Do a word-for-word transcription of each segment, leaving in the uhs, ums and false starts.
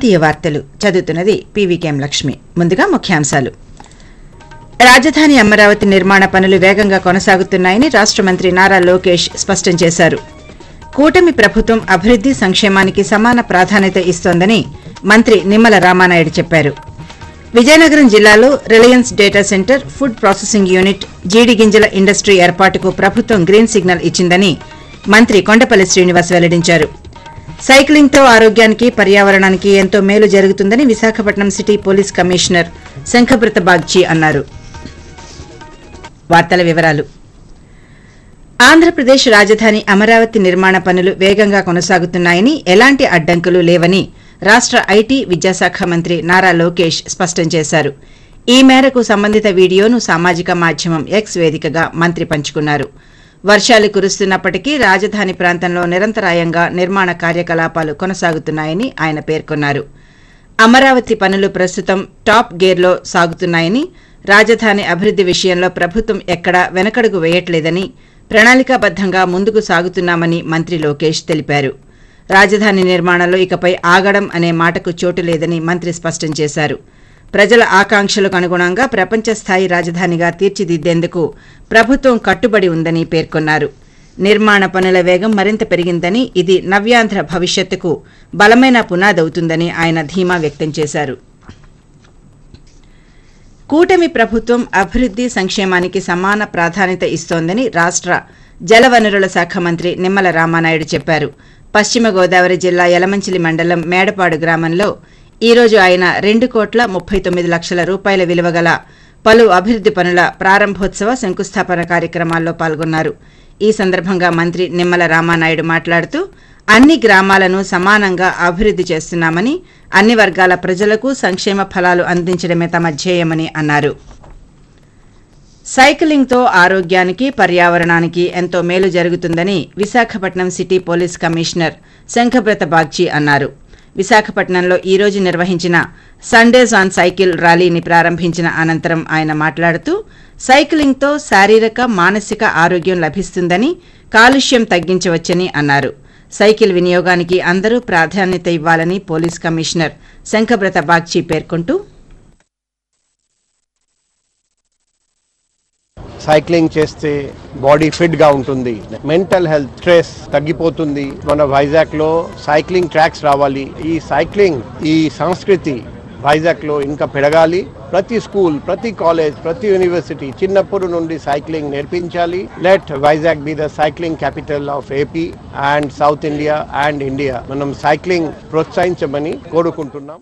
ప్రాంతీయ వార్తలు చదువుతున్నది పీవీకేఎం లక్ష్మి. ముందుగా ముఖ్యాంశాలు. రాజధాని అమరావతి నిర్మాణ పనులు వేగంగా కొనసాగుతున్నాయని రాష్ట మంత్రి నారా లోకేష్ స్పష్టం చేశారు. కూటమి ప్రభుత్వం అభివృద్ది సంక్షేమానికి సమాన ప్రాధాన్యత ఇస్తోందని మంత్రి నిమ్మల రామానాయుడు చెప్పారు. విజయనగరం జిల్లాలో Reliance data centre, food processing unit, జీడి గింజల ఇండస్ట్రీ ఏర్పాటుకు ప్రభుత్వం గ్రీన్ సిగ్నల్ ఇచ్చిందని మంత్రి కొండపల్లి శ్రీనివాస్ వెల్లడించారు. సైక్లింగ్తో ఆరోగ్యానికి, పర్యావరణానికి ఎంతో మేలు జరుగుతుందని Visakhapatnam city police commissioner Shankhabrata Bagchi అన్నారు. వార్తల వివరాలు. ఆంధ్రప్రదేశ్ రాజధాని అమరావతి నిర్మాణ పనులు వేగంగా కొనసాగుతున్నాయని, ఎలాంటి అడ్డంకులు లేవని రాష్ట ఐటీ, విద్యాశాఖ మంత్రి నారా లోకేష్ స్పష్టం చేశారు. ఈ మేరకు సంబంధిత వీడియోను సామాజిక మాధ్యమం ఎక్స్ వేదికగా మంత్రి పంచుకున్నారు. వర్షాలు కురుస్తున్నప్పటికీ రాజధాని ప్రాంతంలో నిరంతరాయంగా నిర్మాణ కార్యకలాపాలు కొనసాగుతున్నాయని ఆయన పేర్కొన్నారు. అమరావతి పనులు ప్రస్తుతం టాప్ గేర్లో సాగుతున్నాయని, రాజధాని అభివృద్ది విషయంలో ప్రభుత్వం ఎక్కడా వెనకడుగు వేయట్లేదని, ప్రణాళికాబద్దంగా ముందుకు సాగుతున్నామని మంత్రి లోకేష్ తెలిపారు. రాజధాని నిర్మాణంలో ఇకపై ఆగడం అనే మాటకు చోటు లేదని మంత్రి స్పష్టం చేశారు. ప్రజల ఆకాంక్షలకు అనుగుణంగా ప్రపంచ స్థాయి రాజధానిగా తీర్చిదిద్దేందుకు ప్రభుత్వం కట్టుబడి ఉందని పేర్కొన్నారు. నిర్మాణ పనుల వేగం మరింత పెరిగిందని, ఇది నవ్యాంధ్ర భవిష్యత్తుకు బలమైన పునాదవుతుందని ఆయన ధీమా వ్యక్తం చేశారు. కూటమి ప్రభుత్వం అభివృద్ది సంక్షేమానికి సమాన ప్రాధాన్యత ఇస్తోందని రాష్ట జలవనరుల శాఖ మంత్రి నిమ్మల రామానాయుడు చెప్పారు. పశ్చిమ గోదావరి జిల్లా యలమంచిలి మండలం మేడపాడు గ్రామంలో ఈ రోజు ఆయన రెండు కోట్ల ముప్పై తొమ్మిది లక్షల రూపాయల విలువ గల పలు అభివృద్ది పనుల ప్రారంభోత్సవ, శంకుస్థాపన కార్యక్రమాల్లో పాల్గొన్నారు. ఈ సందర్భంగా మంత్రి నిమ్మల రామానాయుడు మాట్లాడుతూ, అన్ని గ్రామాలను సమానంగా అభివృద్ది చేస్తున్నామని, అన్ని వర్గాల ప్రజలకు సంక్షేమ ఫలాలు అందించడమే తమ ధ్యేయమని అన్నారు. సైక్లింగ్తో ఆరోగ్యానికి, పర్యావరణానికి ఎంతో మేలు జరుగుతుందని Visakhapatnam city police commissioner Shankhabrata Bagchi అన్నారు. విశాఖపట్నంలో ఈ రోజు నిర్వహించిన సండేస్ ఆన్ సైకిల్ ర్యాలీని ప్రారంభించిన అనంతరం ఆయన మాట్లాడుతూ, సైక్లింగ్తో శారీరక, మానసిక ఆరోగ్యం లభిస్తుందని, కాలుష్యం తగ్గించవచ్చని అన్నారు. సైకిల్ వినియోగానికి అందరూ ప్రాధాన్యత ఇవ్వాలని పోలీస్ కమిషనర్ శంఖబ్రత బాగ్చి పేర్కొంటూ, సైక్లింగ్ చేస్తే బాడీ ఫిట్ గా ఉంటుంది, మెంటల్ హెల్త్ స్ట్రెస్ తగ్గిపోతుంది. మన వైజాగ్ లో సైక్లింగ్ ట్రాక్స్ రావాలి. ఈ సైక్లింగ్, ఈ సంస్కృతి వైజాగ్ లో ఇంకా పెరగాలి. ప్రతి స్కూల్, ప్రతి కాలేజ్, ప్రతి యూనివర్సిటీ చిన్నప్పటి నుండి సైక్లింగ్ నేర్పించాలి. Let Vizag be the cycling capital of AP and south India and India. మనం సైక్లింగ్ ప్రోత్సహించమని కోరుకుంటున్నాం.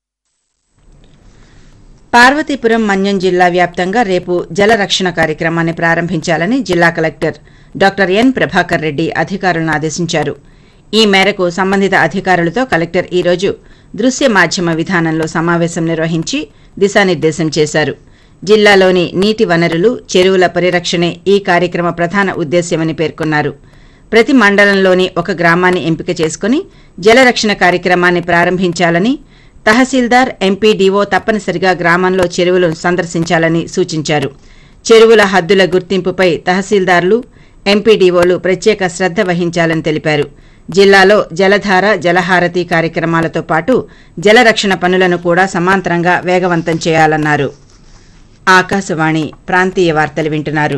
పార్వతీపురం, మన్యం జిల్లా వ్యాప్తంగా రేపు జలరక్షణ కార్యక్రమాన్ని ప్రారంభించాలని జిల్లా collector doctor N Prabhakar Reddy అధికారులను ఆదేశించారు. ఈ మేరకు సంబంధిత అధికారులతో కలెక్టర్ ఈ రోజు దృశ్య మాధ్యమ విధానంలో సమావేశం నిర్వహించి దిశానిర్దేశం చేశారు. జిల్లాలోని నీటి వనరులు, చెరువుల పరిరక్షణే ఈ కార్యక్రమ ప్రధాన ఉద్దేశ్యమని పేర్కొన్నారు. ప్రతి మండలంలోని ఒక గ్రామాన్ని ఎంపిక చేసుకుని జలరక్షణ కార్యక్రమాన్ని ప్రారంభించాలని, తహసీల్దార్, ఎంపీడీఓ తప్పనిసరిగా గ్రామంలో చెరువులను సందర్శించాలని సూచించారు. చెరువుల హద్దుల గుర్తింపుపై తహసీల్దార్లు, ఎంపీడీఓలు ప్రత్యేక శ్రద్ధ వహించాలని తెలిపారు. జిల్లాలో జలధార, జలహారతి కార్యక్రమాలతో పాటు జలరక్షణ పనులను కూడా సమాంతరంగా వేగవంతం చేయాలన్నారు. ఆకాశవాణి ప్రాంతీయ వార్తలు వింటున్నారు.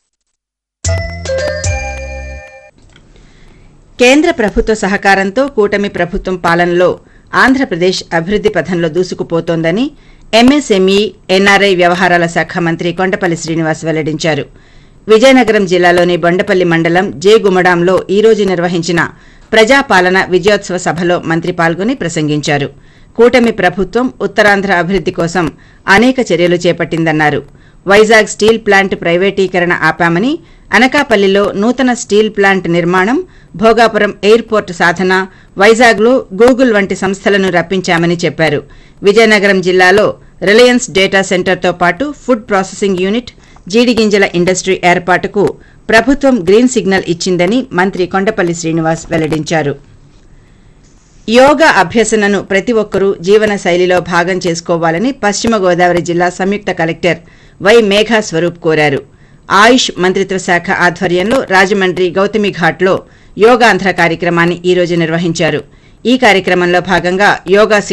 కేంద్ర ప్రభుత్వ సహకారంతో కూటమి ప్రభుత్వం పాలనలో ఆంధ్రప్రదేశ్ అభివృద్ది పథంలో దూసుకుపోతోందని ఎంఎస్ఎంఈ, ఎన్ఆర్ఐ వ్యవహారాల శాఖ మంత్రి కొండపల్లి శ్రీనివాస్ వెల్లడించారు. విజయనగరం జిల్లాలోని బొండపల్లి మండలం జేగుమడాంలో ఈ రోజు నిర్వహించిన ప్రజాపాలన విజయోత్సవ సభలో మంత్రి పాల్గొని ప్రసంగించారు. కూటమి ప్రభుత్వం ఉత్తరాంధ్ర అభివృద్ది కోసం అనేక చర్యలు చేపట్టిందన్నారు. వైజాగ్ స్టీల్ ప్లాంట్ ప్రైవేటీకరణ ఆపామని, అనకాపల్లిలో నూతన స్టీల్ ప్లాంట్ నిర్మాణం, భోగాపురం ఎయిర్పోర్టు సాధన, వైజాగ్లో గూగుల్ వంటి సంస్థలను రప్పించామని చెప్పారు. విజయనగరం జిల్లాలో రిలయన్స్ డేటా సెంటర్తో పాటు ఫుడ్ ప్రాసెసింగ్ యూనిట్, జీడి గింజల ఇండస్ట్రీ ఏర్పాటుకు ప్రభుత్వం గ్రీన్ సిగ్నల్ ఇచ్చిందని మంత్రి కొండపల్లి శ్రీనివాస్ వెల్లడించారు. యోగా అభ్యసనను ప్రతి ఒక్కరూ జీవన శైలిలో భాగం చేసుకోవాలని పశ్చిమ గోదావరి జిల్లా సంయుక్త కలెక్టర్ వై మేఘా స్వరూప్ కోరారు. ఆయుష్ మంత్రిత్వ శాఖ ఆధ్వర్యంలో రాజమండ్రి గౌతమిఘాట్లో యోగాంధ్ర కార్యక్రమాన్ని ఈ రోజు నిర్వహించారు. ఈ కార్యక్రమంలో భాగంగా యోగా